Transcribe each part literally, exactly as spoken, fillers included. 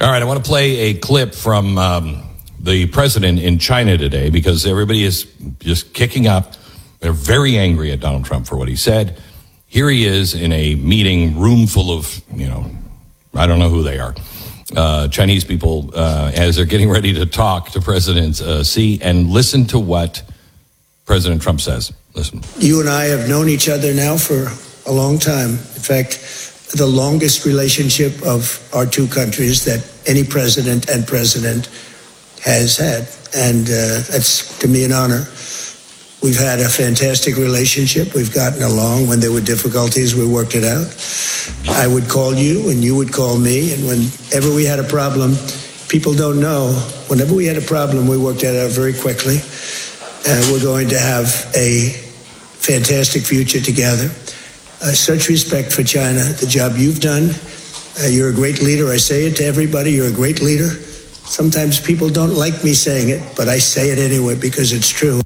All right, I want to play a clip from um, the president in China today because everybody is just kicking up. They're very angry at Donald Trump for what he said. Here he is in a meeting room full of, you know, I don't know who they are. Uh, Chinese people, uh, as they're getting ready to talk to President uh, Xi, and listen to what President Trump says. Listen. You and I have known each other now for a long time. In fact, the longest relationship of our two countries that any president and president has had. And uh, that's, to me, an honor. We've had a fantastic relationship. We've gotten along. When there were difficulties, we worked it out. I would call you and you would call me. And whenever we had a problem, people don't know, whenever we had a problem, we worked it out very quickly. And we're going to have a fantastic future together. Uh, such respect for China, the job you've done. Uh, you're a great leader. I say it to everybody. You're a great leader. Sometimes people don't like me saying it, but I say it anyway because it's true.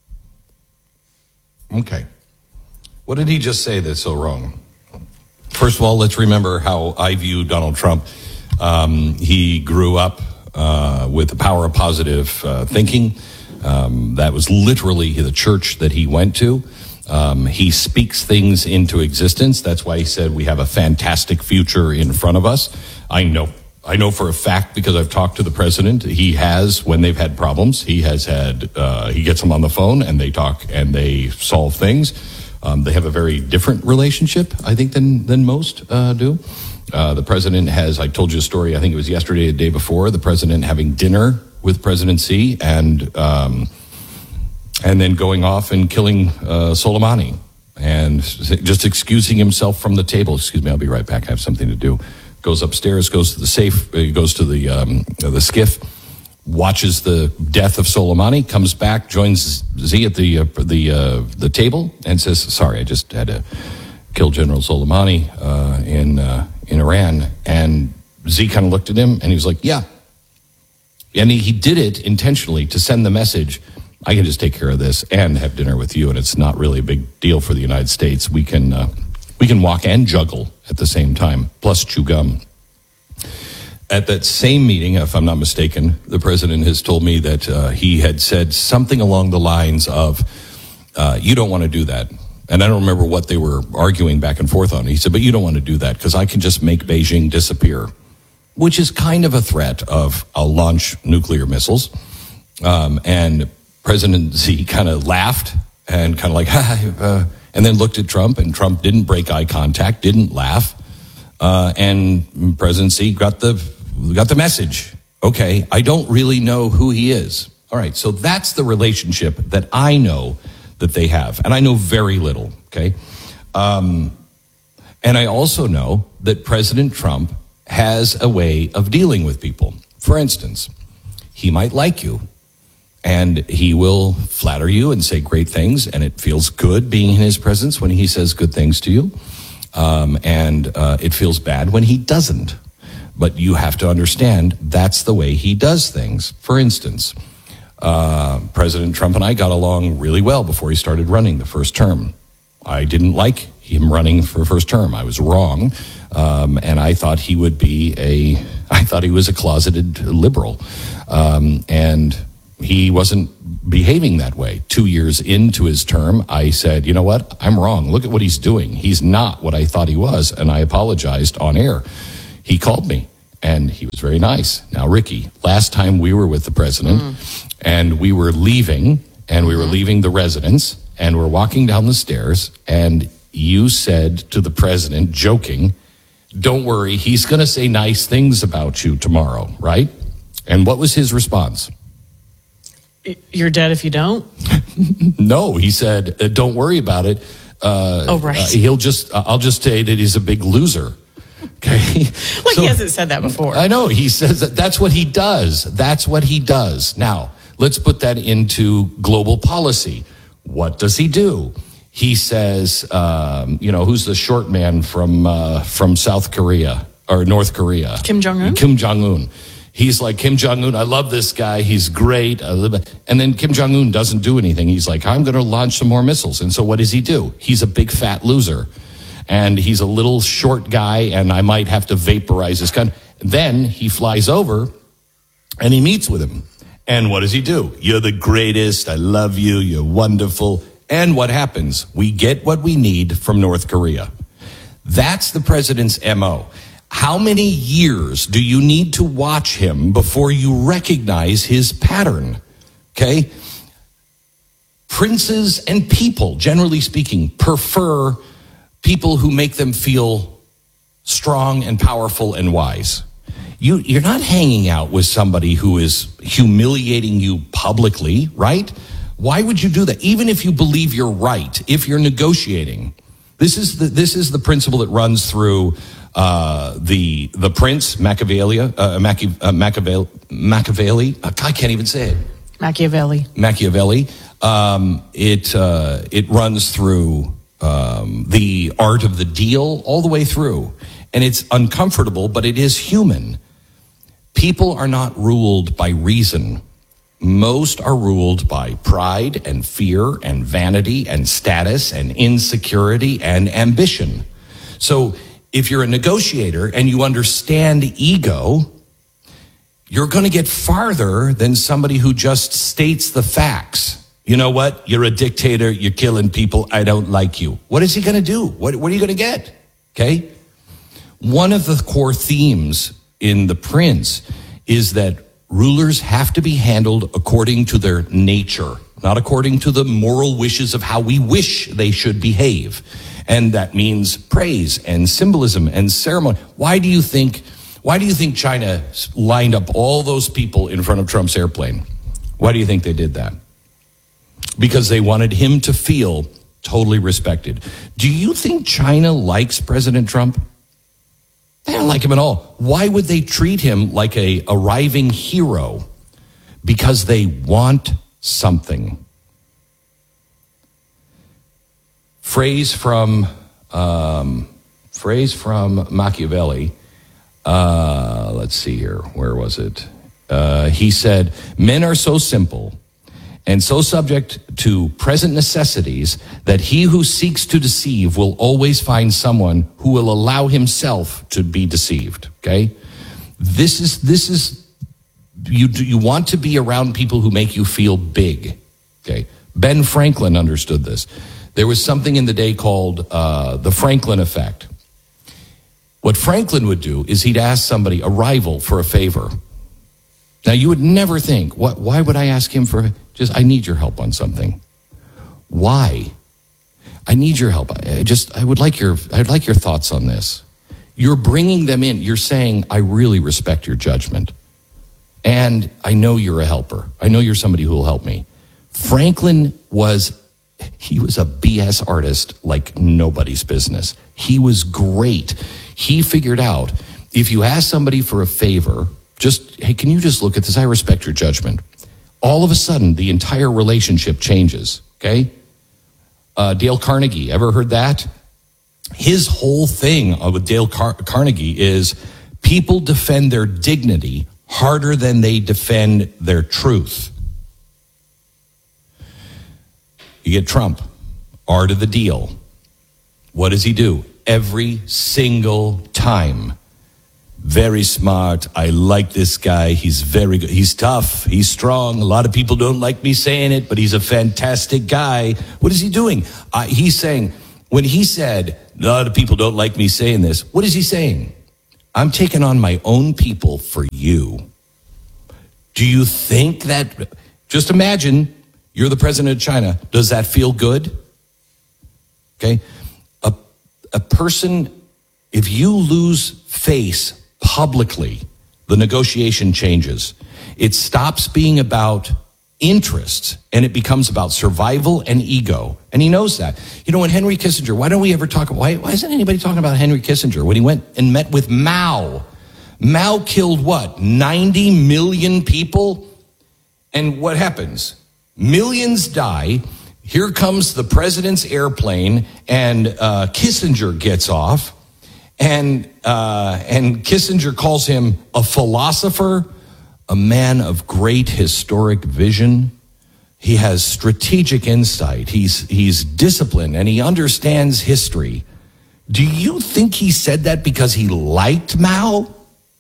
Okay. What did he just say that's so wrong? First of all, let's remember how I view Donald Trump. Um, he grew up uh, with the power of positive uh, thinking. Um, that was literally the church that he went to. Um, he speaks things into existence. That's why he said we have a fantastic future in front of us. I know. I know for a fact because I've talked to the president. He has, when they've had problems, he has had, uh, he gets them on the phone and they talk and they solve things. Um, they have a very different relationship, I think, than, than most uh, do. Uh, the president has, I told you a story, I think it was yesterday, the day before, the president having dinner with President Xi and, um, and then going off and killing uh, Soleimani and just excusing himself from the table. Excuse me, I'll be right back. I have something to do. Goes upstairs, goes to the safe, goes to the um, the skiff, watches the death of Soleimani, comes back, joins Xi at the uh, the uh, the table, and says, "Sorry, I just had to kill General Soleimani uh, in uh, in Iran." And Xi kind of looked at him, and he was like, "Yeah." And he, he did it intentionally to send the message: I can just take care of this and have dinner with you, and it's not really a big deal for the United States. We can. Uh, We can walk and juggle at the same time, plus chew gum. At that same meeting, if I'm not mistaken, the president has told me that uh, he had said something along the lines of, uh, you don't want to do that. And I don't remember what they were arguing back and forth on. He said, but you don't want to do that because I can just make Beijing disappear, which is kind of a threat of I'll launch nuclear missiles. Um, and President Xi kind of laughed and kind of like, ha, uh, and then looked at Trump, and Trump didn't break eye contact, didn't laugh, uh, and President Xi got the got the message. Okay, I don't really know who he is. All right, so that's the relationship that I know that they have, and I know very little. Okay, um, and I also know that President Trump has a way of dealing with people. For instance, he might like you. And he will flatter you and say great things, and it feels good being in his presence when he says good things to you. Um, and uh, it feels bad when he doesn't. But you have to understand that's the way he does things. For instance, uh, President Trump and I got along really well before he started running the first term. I didn't like him running for first term. I was wrong. Um, and I thought he would be a, I thought he was a closeted liberal. Um, and he wasn't behaving that way. Two years into his term, I said, you know what? I'm wrong. Look at what he's doing. He's not what I thought he was. And I apologized on air. He called me and he was very nice. Now, Ricky, last time we were with the president mm. and we were leaving and we were leaving the residence and we're walking down the stairs and you said to the president, joking, don't worry, he's going to say nice things about you tomorrow, right? And what was his response? You're dead if you don't? No, he said, uh, don't worry about it. Uh, oh, right. Uh, he'll just, uh, I'll just say that he's a big loser. Okay. Like so, he hasn't said that before. I know. He says that that's what he does. That's what he does. Now, let's put that into global policy. What does he do? He says, um, you know, who's the short man from, uh, from South Korea or North Korea? Kim Jong-un? Kim Jong-un. He's like, Kim Jong-un, I love this guy. He's great. I love it. And then Kim Jong-un doesn't do anything. He's like, I'm going to launch some more missiles. And so what does he do? He's a big fat loser. And he's a little short guy, and I might have to vaporize his gun. Then he flies over and he meets with him. And what does he do? You're the greatest. I love you. You're wonderful. And what happens? We get what we need from North Korea. That's the president's M O. How many years do you need to watch him before you recognize his pattern? Okay? Princes and people, generally speaking, prefer people who make them feel strong and powerful and wise. You, you're not hanging out with somebody who is humiliating you publicly, right? Why would you do that? Even if you believe you're right, if you're negotiating. This is the, this is the principle that runs through uh, the the Prince, Machiavelli, uh, Machi, uh, Machiavelli, Machiavelli. I can't even say it. Machiavelli. Machiavelli. Um, it uh, it runs through um, the Art of the Deal all the way through, and it's uncomfortable, but it is human. People are not ruled by reason. Most are ruled by pride and fear and vanity and status and insecurity and ambition. So if you're a negotiator and you understand ego, you're going to get farther than somebody who just states the facts. You know what? You're a dictator. You're killing people. I don't like you. What is he going to do? What, what are you going to get? Okay. One of the core themes in The Prince is that rulers have to be handled according to their nature, not according to the moral wishes of how we wish they should behave. And that means praise and symbolism and ceremony. Why do you think, why do you think China lined up all those people in front of Trump's airplane? Why do you think they did that? Because they wanted him to feel totally respected. Do you think China likes President Trump? They don't like him at all. Why would they treat him like a arriving hero? Because they want something. Phrase from um, phrase from Machiavelli. Uh, let's see here. Where was it? Uh, he said, "Men are so simple and so subject to present necessities that he who seeks to deceive will always find someone who will allow himself to be deceived." Okay? This is, this is, you, you want to be around people who make you feel big. Okay? Ben Franklin understood this. There was something in the day called uh, the Franklin effect. What Franklin would do is he'd ask somebody, a rival, for a favor. Now, you would never think, what, why would I ask him for, just, I need your help on something. Why? I need your help. I just, I would like your, I'd like your thoughts on this. You're bringing them in. You're saying, I really respect your judgment. And I know you're a helper. I know you're somebody who will help me. Franklin was, he was a B S artist like nobody's business. He was great. He figured out, if you ask somebody for a favor, just, hey, can you just look at this? I respect your judgment. All of a sudden, the entire relationship changes, okay? Uh, Dale Carnegie, ever heard that? His whole thing with Dale Car- Carnegie is people defend their dignity harder than they defend their truth. You get Trump, Art of the Deal. What does he do? Every single time. Very smart. I like this guy. He's very good. He's tough. He's strong. A lot of people don't like me saying it, but he's a fantastic guy. What is he doing? Uh, he's saying, when he said, a lot of people don't like me saying this, what is he saying? I'm taking on my own people for you. Do you think that, just imagine you're the president of China. Does that feel good? Okay. A, a person, if you lose face publicly, the negotiation changes. It stops being about interests and it becomes about survival and ego. And he knows that. You know, when Henry Kissinger, why don't we ever talk, why, why isn't anybody talking about Henry Kissinger? When he went and met with Mao, Mao killed what, ninety million people? And what happens? Millions die. Here comes the president's airplane and uh, Kissinger gets off. And uh, and Kissinger calls him a philosopher, a man of great historic vision. He has strategic insight. He's he's disciplined and he understands history. Do you think he said that because he liked Mao?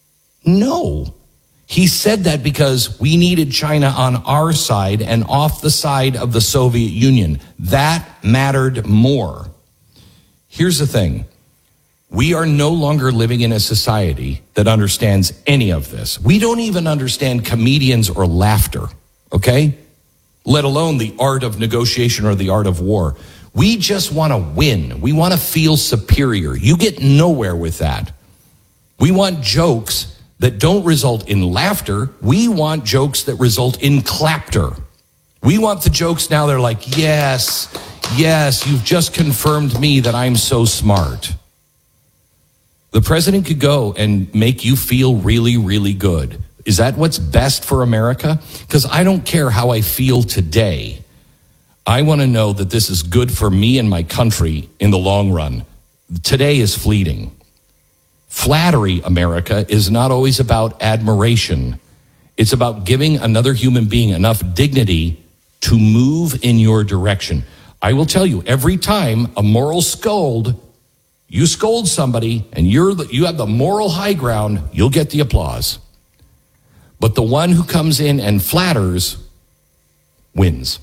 No. He said that because we needed China on our side and off the side of the Soviet Union. That mattered more. Here's the thing. We are no longer living in a society that understands any of this. We don't even understand comedians or laughter, okay? Let alone the art of negotiation or the art of war. We just want to win. We want to feel superior. You get nowhere with that. We want jokes that don't result in laughter. We want jokes that result in clapter. We want the jokes now they're like, yes, yes, you've just confirmed me that I'm so smart. The president could go and make you feel really, really good. Is that what's best for America? Because I don't care how I feel today. I want to know that this is good for me and my country in the long run. Today is fleeting. Flattery, America, is not always about admiration. It's about giving another human being enough dignity to move in your direction. I will tell you, every time a moral scold, you scold somebody and you're the, you have the moral high ground, you'll get the applause. But the one who comes in and flatters wins.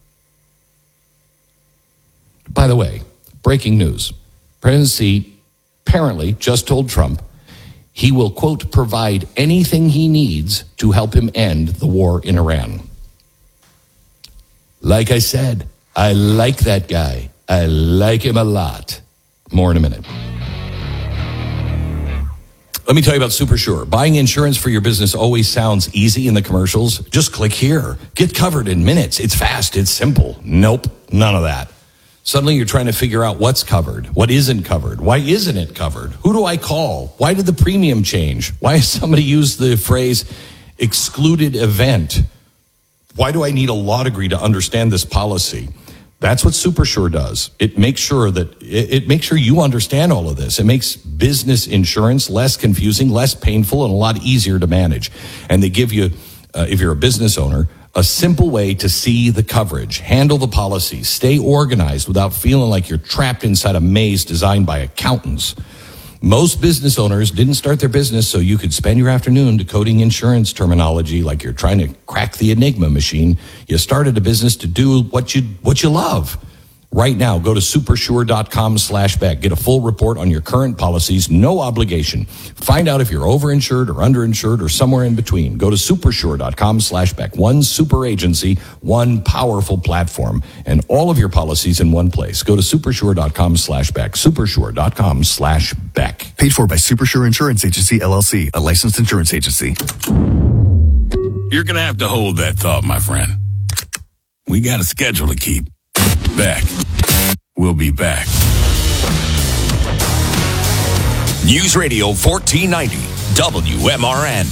By the way, breaking news. President Xi apparently just told Trump he will, quote, provide anything he needs to help him end the war in Iran. Like I said, I like that guy. I like him a lot. More in a minute. Let me tell you about SuperSure. Buying insurance for your business always sounds easy in the commercials. Just click here. Get covered in minutes. It's fast. It's simple. Nope. None of that. Suddenly you're trying to figure out what's covered, what isn't covered. Why isn't it covered? Who do I call? Why did the premium change? Why has somebody used the phrase excluded event? Why do I need a law degree to understand this policy? That's what SuperSure does. It makes sure that it, it makes sure you understand all of this. It makes business insurance less confusing, less painful, and a lot easier to manage. And they give you, uh, if you're a business owner, a simple way to see the coverage, handle the policies, stay organized without feeling like you're trapped inside a maze designed by accountants. Most business owners didn't start their business so you could spend your afternoon decoding insurance terminology like you're trying to crack the Enigma machine. You started a business to do what you what you love. Right now, go to supersure.com slash Beck. Get a full report on your current policies, no obligation. Find out if you're overinsured or underinsured or somewhere in between. Go to supersure.com slash Beck. One super agency, one powerful platform, and all of your policies in one place. Go to supersure.com slash Beck. Supersure.com slash Beck. Paid for by Supersure Insurance Agency, L L C, a licensed insurance agency. You're going to have to hold that thought, my friend. We got a schedule to keep. Back. We'll be back. News Radio fourteen ninety, W M R N.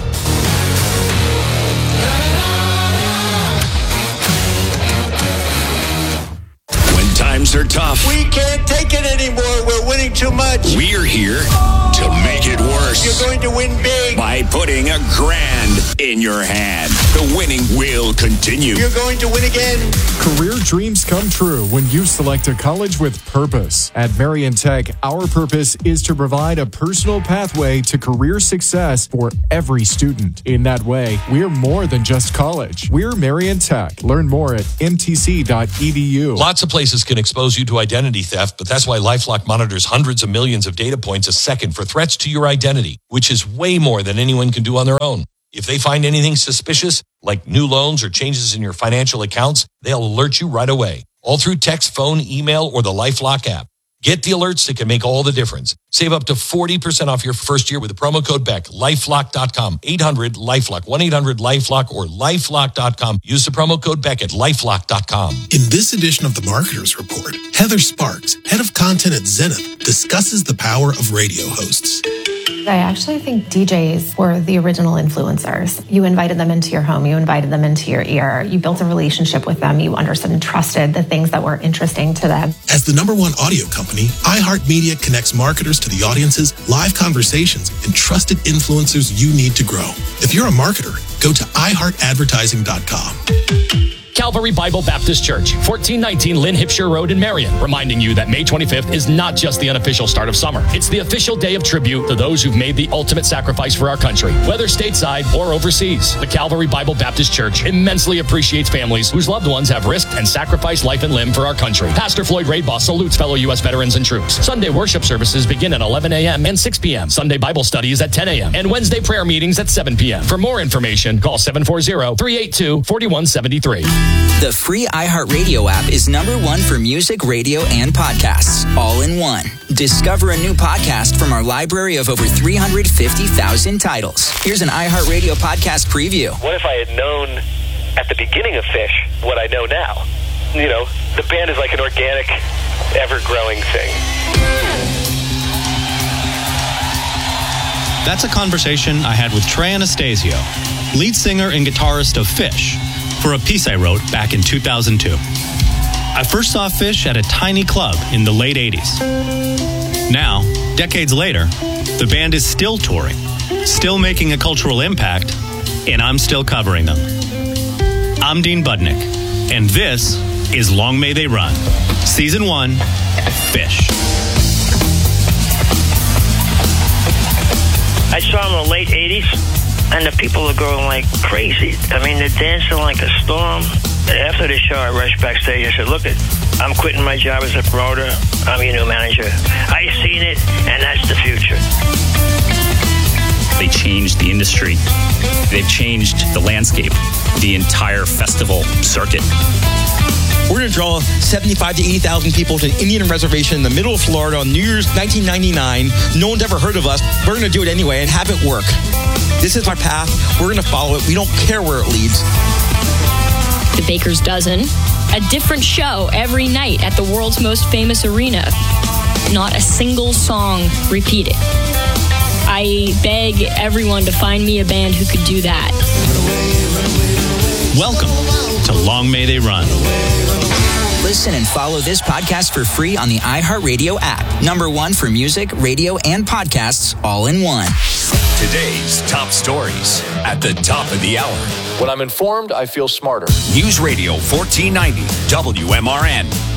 When times are tough, We can't take it anymore. We're winning too much. we're here to make it worse. You're going to win big. By putting a grand in your hand. The winning will continue. You're going to win again. Career dreams come true when you select a college with purpose. At Marian Tech, our purpose is to provide a personal pathway to career success for every student. In that way, we're more than just college. We're Marian Tech. Learn more at m t c dot e d u. Lots of places can expose you to identity theft, but that's why LifeLock monitors hundreds of millions of data points a second for threats to your identity, which is way more than anyone can do on their own. If they find anything suspicious, like new loans or changes in your financial accounts, they'll alert you right away, all through text, phone, email, or the LifeLock app. Get the alerts that can make all the difference. Save up to forty percent off your first year with the promo code Beck. lifelock dot com, eight hundred LifeLock, one eight hundred LifeLock, or lifelock dot com. Use the promo code Beck at lifelock dot com. In this edition of the Marketers Report, Heather Sparks, head of content at Zenith, discusses the power of radio hosts. I actually think D Js were the original influencers. You invited them into your home, you invited them into your ear, you built a relationship with them, you understood and trusted the things that were interesting to them. As the number one audio company, iHeartMedia connects marketers to the audiences, live conversations, and trusted influencers you need to grow. If you're a marketer, go to i heart advertising dot com. Calvary Bible Baptist Church, fourteen nineteen Lynn Hipshire Road in Marion, reminding you that May twenty-fifth is not just the unofficial start of summer. It's the official day of tribute to those who've made the ultimate sacrifice for our country, whether stateside or overseas. The Calvary Bible Baptist Church immensely appreciates families whose loved ones have risked and sacrificed life and limb for our country. Pastor Floyd Raidbaugh salutes fellow U S veterans and troops. Sunday worship services begin at eleven a.m. and six p.m. Sunday Bible studies at ten a.m. and Wednesday prayer meetings at seven p.m. For more information, call seven four zero, three eight two, four one seven three. The free iHeartRadio app is number one for music, radio, and podcasts, all in one. Discover a new podcast from our library of over three hundred fifty thousand titles. Here's an iHeartRadio podcast preview. What if I had known at the beginning of Fish what I know now? You know, the band is like an organic, ever-growing thing. That's a conversation I had with Trey Anastasio, lead singer and guitarist of Fish, for a piece I wrote back in two thousand two. I first saw Fish at a tiny club in the late eighties. Now, decades later, the band is still touring, still making a cultural impact, and I'm still covering them. I'm Dean Budnick, and this is Long May They Run, Season one, Fish. I saw them in the late eighties, and the people are going like crazy. I mean, they're dancing like a storm. After the show, I rushed backstage. I said, look, it, I'm quitting my job as a promoter. I'm your new manager. I seen it, and that's the future. They changed the industry. They've changed the landscape, the entire festival circuit. We're going to draw seventy-five to eighty thousand people to an Indian reservation in the middle of Florida on New Year's nineteen ninety-nine. No one's ever heard of us. We're going to do it anyway and have it work. This is our path. We're going to follow it. We don't care where it leads. The Baker's Dozen, a different show every night at the world's most famous arena. Not a single song repeated. I beg everyone to find me a band who could do that. Welcome to Long May They Run. Listen and follow this podcast for free on the iHeartRadio app. Number one for music, radio, and podcasts, all in one. Today's top stories at the top of the hour. When I'm informed, I feel smarter. News Radio fourteen ninety W M R N.